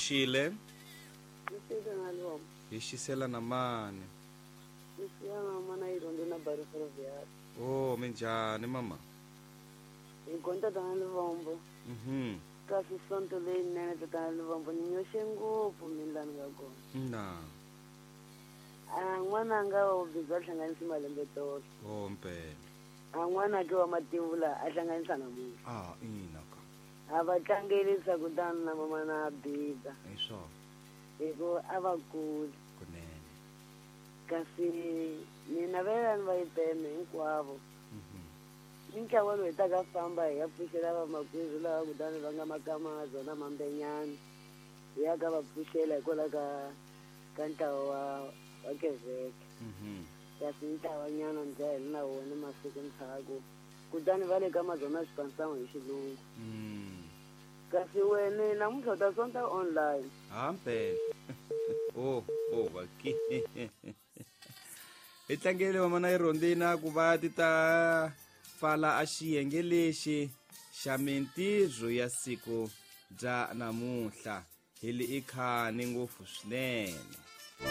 Xile Isile ngaloma. hi xisela na mani. Isiya mama na irondo na bari ferroviária. Oh, minjhani mama? Igonta tana Livombo. Kasi sonto leyinene tana Livombo ni nyoxe ngopfu milani nga kona. Na. N'wananga wa Bindzu a hlanganisa malembe tolo. Oh, mpela. N'wana ke wa Mativula a hlanganisa namuntlha. Ina ka. A va tlangelisa kutani na mama na Bindza. Hi swona. Hikuva a va kuli. Kunene. Kasi mina velani va yipeme hinkwavo. Mintlawa loyi ta ka famba hi ya pfuxela va makwerhu laha kutani va nga Makamaza na Mambenyani. Hi ya ka va pfuxela hikwalaho ka ntlawa wa Keveke. Kasi ntlawanyana ndza heli na wona masiku ntshaku. Kutani va le ka Mazona Xipansango hi xilungu. Kasi wena namuntlha u ta sonta online. Mpela. Oh, vaki. Hi tlangele mama na Irondina ku va ti ta pfala a xiyenge lexi xa mintirho ya siku bya namuntlha. Hili i khani ngopfu swinene.